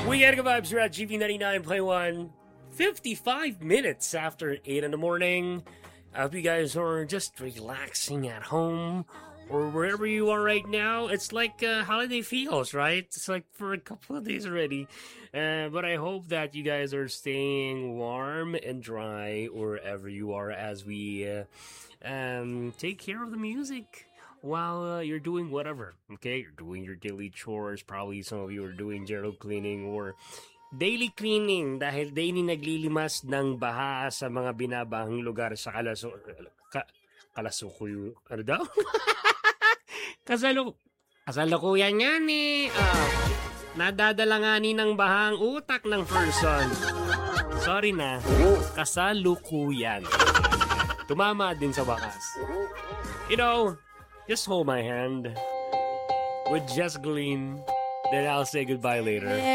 Weekend Vibes are at GV99.1. 55 minutes after 8 in the morning. I hope you guys are just relaxing at home or wherever you are right now. It's like holiday feels, right? It's like for a couple of days already. But I hope that you guys are staying warm and dry wherever you are as we take care of the music while you're doing whatever. Okay, you're doing your daily chores. Probably some of you are doing general cleaning or daily cleaning dahil daily naglilimas ng baha sa mga binabahang lugar sa kalasukuyo. Ano daw? Kasalukuyan yan eh. Nadadala nga ni ng bahang utak ng person. Sorry na. Kasalukuyan. Tumama din sa wakas. You know, just hold my hand with Jess Glean. Then I'll say goodbye later.